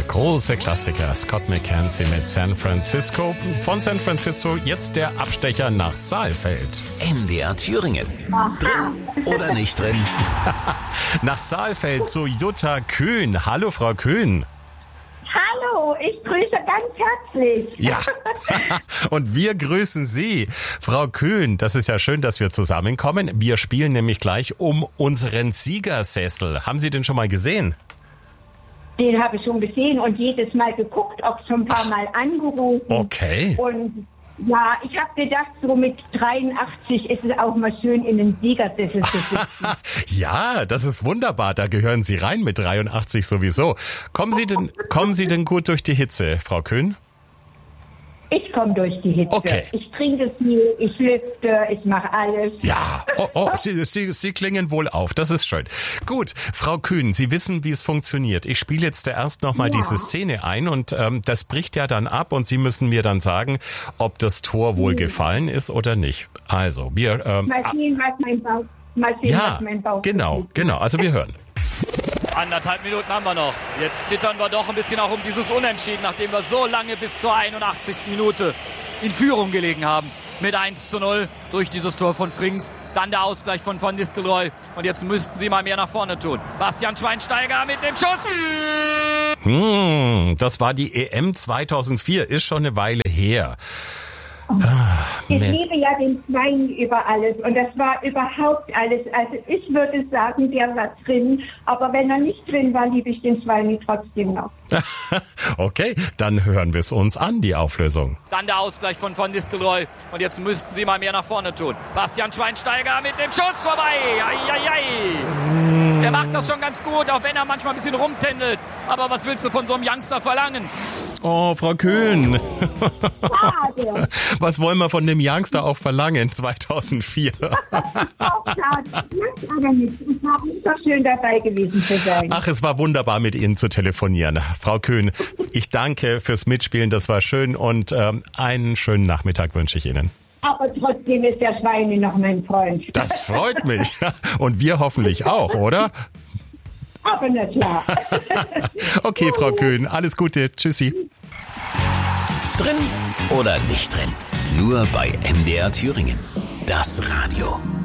Große Klassiker. Scott McKenzie mit San Francisco. Von San Francisco jetzt der Abstecher nach Saalfeld. NDR Thüringen. Drin oder nicht drin? Nach Saalfeld zu Jutta Kühn. Hallo, Frau Kühn. Hallo, ich grüße ganz herzlich. Ja, und wir grüßen Sie. Frau Kühn, das ist ja schön, dass wir zusammenkommen. Wir spielen nämlich gleich um unseren Siegersessel. Haben Sie den schon mal gesehen? Den habe ich schon gesehen und jedes Mal geguckt, auch schon ein paar Mal angerufen. Okay. Und ja, ich habe gedacht, so mit 83 ist es auch mal schön, in den Siegersessel zu sitzen. Ja, das ist wunderbar. Da gehören Sie rein mit 83 sowieso. Kommen Sie denn gut durch die Hitze, Frau Kühn? Ich komme durch die Hitze. Okay. Ich trinke viel, ich lüfte, ich mache alles. Ja, Sie klingen wohl auf. Das ist schön. Gut, Frau Kühn, Sie wissen, wie es funktioniert. Ich spiele jetzt erst nochmal diese Szene ein und das bricht ja dann ab und Sie müssen mir dann sagen, ob das Tor wohl gefallen ist oder nicht. Also, wir... Mal sehen, was mein Bauch Genau. Also wir hören. 1,5 Minuten haben wir noch. Jetzt zittern wir doch ein bisschen auch um dieses Unentschieden, nachdem wir so lange bis zur 81. Minute in Führung gelegen haben. Mit 1:0 durch dieses Tor von Frings. Dann der Ausgleich von Van Nistelrooy. Und jetzt müssten sie mal mehr nach vorne tun. Bastian Schweinsteiger mit dem Schuss. Das war die EM 2004. Ist schon eine Weile her. Ich liebe ja den Schwein über alles und das war überhaupt alles. Also ich würde sagen, der war drin, aber wenn er nicht drin war, liebe ich den Schwein trotzdem noch. Okay, dann hören wir es uns an, die Auflösung. Dann der Ausgleich von Van Nistelrooy. Und jetzt müssten sie mal mehr nach vorne tun. Bastian Schweinsteiger mit dem Schuss vorbei. Der macht das schon ganz gut, auch wenn er manchmal ein bisschen rumtändelt. Aber was willst du von so einem Youngster verlangen? Oh, Frau Kühn. Schade. Was wollen wir von dem Youngster auch verlangen, 2004? Auch schade. Aber nicht. Es war so schön dabei gewesen zu sein. Ach, es war wunderbar, mit Ihnen zu telefonieren. Frau Kühn, ich danke fürs Mitspielen, das war schön und einen schönen Nachmittag wünsche ich Ihnen. Aber trotzdem ist der Schweine noch mein Freund. Das freut mich. Und wir hoffentlich auch, oder? Aber na klar. Okay, Frau Kühn, alles Gute. Tschüssi. Drin oder nicht drin? Nur bei NDR Thüringen. Das Radio.